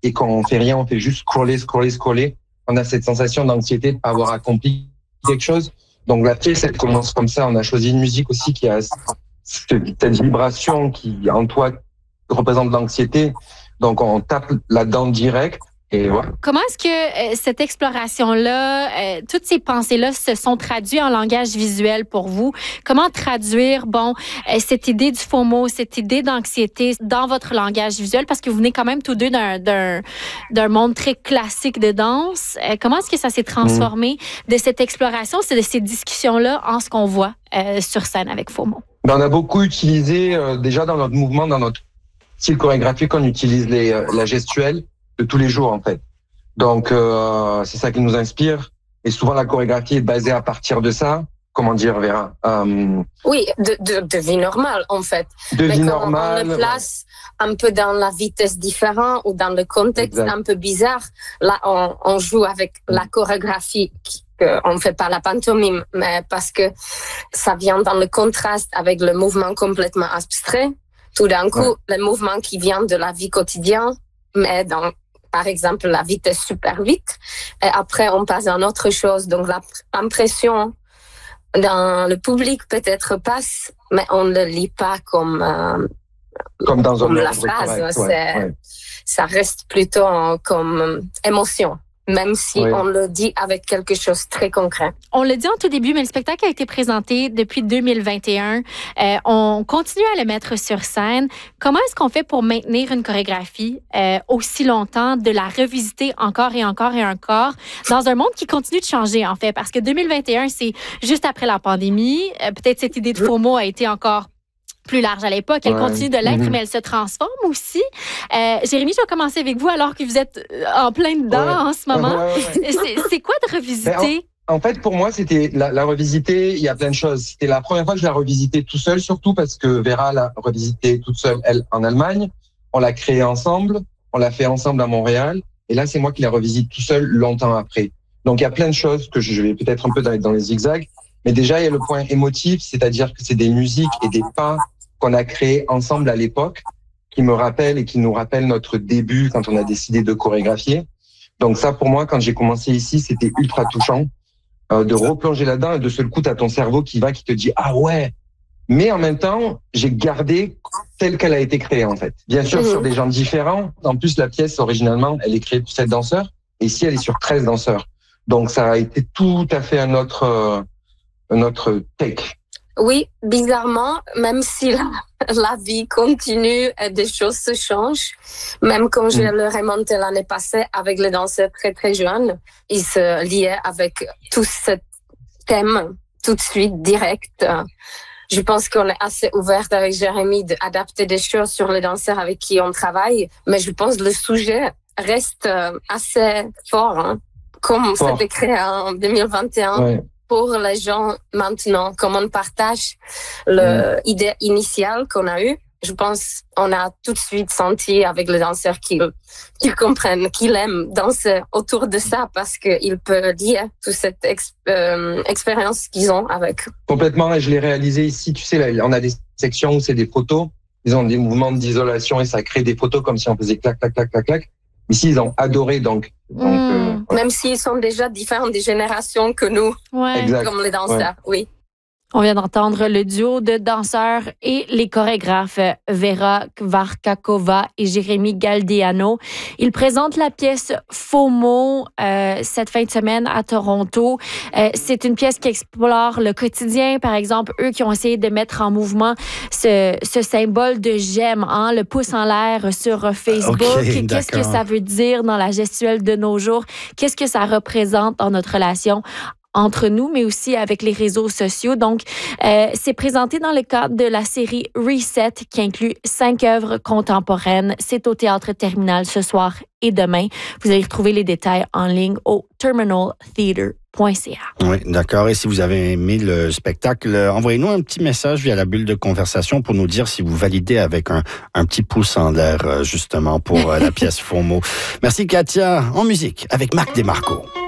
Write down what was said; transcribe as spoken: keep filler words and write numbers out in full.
et quand on fait rien, on fait juste scroller, scroller, scroller, on a cette sensation d'anxiété de pas avoir accompli quelque chose. Donc la pièce, elle commence comme ça. On a choisi une musique aussi qui a cette vibration qui, en toi, représente l'anxiété. Donc on tape là-dedans direct. Et voilà. Comment est-ce que euh, cette exploration-là, euh, toutes ces pensées-là se sont traduites en langage visuel pour vous? Comment traduire, bon, euh, cette idée du FOMO, cette idée d'anxiété dans votre langage visuel? Parce que vous venez quand même tous deux d'un, d'un, d'un monde très classique de danse. Euh, comment est-ce que ça s'est transformé mmh. de cette exploration, c'est de ces discussions-là en ce qu'on voit euh, sur scène avec FOMO? Ben, on a beaucoup utilisé, euh, déjà dans notre mouvement, dans notre style chorégraphique, on utilise les, euh, la gestuelle de tous les jours, en fait. Donc, euh, c'est ça qui nous inspire. Et souvent, la chorégraphie est basée à partir de ça. Comment dire, Vera euh, Oui, de, de, de vie normale, en fait. De Mais vie quand normale. on le place un peu dans la vitesse différente ou dans le contexte exact. Un peu bizarre, là, on, on joue avec la chorégraphie qu'on ne fait pas la pantomime, mais parce que ça vient dans le contraste avec le mouvement complètement abstrait. Tout d'un coup, ouais. le mouvement qui vient de la vie quotidienne, mais dans par exemple, la vitesse super vite. Et après, on passe à une autre chose. Donc, l'impression dans le public peut-être passe, mais on ne le lit pas comme, euh, comme, dans comme un la phrase. Correct, c'est, ouais, ouais. Ça reste plutôt comme émotion. Même si oui. on le dit avec quelque chose de très concret. On l'a dit en tout début, mais le spectacle a été présenté depuis deux mille vingt et un. Euh, on continue à le mettre sur scène. Comment est-ce qu'on fait pour maintenir une chorégraphie euh, aussi longtemps, de la revisiter encore et encore et encore, dans un monde qui continue de changer, en fait? Parce que deux mille vingt et un, c'est juste après la pandémie. Euh, peut-être cette idée de FOMO a été encore plus large à l'époque. Elle ouais. continue de l'être, mm-hmm. mais elle se transforme aussi. Euh, Jérémy, je vais commencer avec vous alors que vous êtes en plein dedans ouais. en ce moment. Ouais, ouais, ouais. C'est, c'est quoi de revisiter? Ben, en, en fait, pour moi, c'était la, la revisiter, il y a plein de choses. C'était la première fois que je la revisitais tout seul, surtout parce que Vera l'a revisité toute seule, elle, en Allemagne. On l'a créée ensemble, on l'a fait ensemble à Montréal. Et là, c'est moi qui la revisite tout seul longtemps après. Donc, il y a plein de choses que je vais peut-être un peu dans, dans les zigzags. Mais déjà, il y a le point émotif, c'est-à-dire que c'est des musiques et des pas qu'on a créés ensemble à l'époque, qui me rappellent et qui nous rappellent notre début quand on a décidé de chorégraphier. Donc ça, pour moi, quand j'ai commencé ici, c'était ultra touchant euh, de replonger là-dedans et de seul coup, t'as ton cerveau qui va, qui te dit « Ah ouais !» Mais en même temps, j'ai gardé telle qu'elle a été créée, en fait. Bien sûr, mmh. sur des gens différents. En plus, la pièce, originalement, elle est créée pour sept danseurs. Et ici, elle est sur treize danseurs. Donc ça a été tout à fait un autre... Euh, notre take. Oui, bizarrement, même si la, la vie continue et des choses se changent, même quand je mmh. le remontais l'année passée avec les danseurs très très jeunes, ils se liaient avec tout ce thème tout de suite, direct. Je pense qu'on est assez ouverte avec Jérémy d'adapter des choses sur les danseurs avec qui on travaille, mais je pense que le sujet reste assez fort, hein, comme fort. C'était créé en deux mille vingt et un. Ouais. Pour les gens maintenant, comme on partage l'idée mmh. initiale qu'on a eue, je pense qu'on a tout de suite senti avec les danseurs qu'ils, qu'ils comprennent, qu'ils aiment danser autour de ça parce qu'ils peuvent dire toute cette ex, euh, expérience qu'ils ont avec. Complètement, et je l'ai réalisé ici, tu sais, là, on a des sections où c'est des photos, ils ont des mouvements d'isolation et ça crée des photos comme si on faisait clac, clac, clac, clac, clac. Ici, ils ont adoré, donc. donc mmh. euh, ouais. Même s'ils sont déjà différents des générations que nous, ouais. exact. Comme les danseurs, ouais. oui. On vient d'entendre le duo de danseurs et les chorégraphes Vera Kvarkakova et Jérémy Galdeano. Ils présentent la pièce FOMO euh, cette fin de semaine à Toronto. Euh, c'est une pièce qui explore le quotidien. Par exemple, eux qui ont essayé de mettre en mouvement ce, ce symbole de j'aime, hein, le pouce en l'air sur Facebook. Okay, Qu'est-ce que ça veut dire dans la gestuelle de nos jours? Qu'est-ce que ça représente dans notre relation entre nous, mais aussi avec les réseaux sociaux. Donc, euh, c'est présenté dans le cadre de la série Reset, qui inclut cinq œuvres contemporaines. C'est au Théâtre Terminal ce soir et demain. Vous allez retrouver les détails en ligne au terminal theatre point c a. Oui, d'accord. Et si vous avez aimé le spectacle, envoyez-nous un petit message via la bulle de conversation pour nous dire si vous validez avec un, un petit pouce en l'air, justement, pour la pièce FOMO. Merci, Katia. En musique, avec Marc Desmarco.